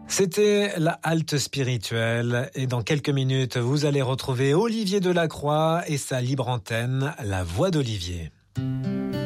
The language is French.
C'était la halte spirituelle et dans quelques minutes, vous allez retrouver Olivier Delacroix et sa libre antenne, La Voix d'Olivier.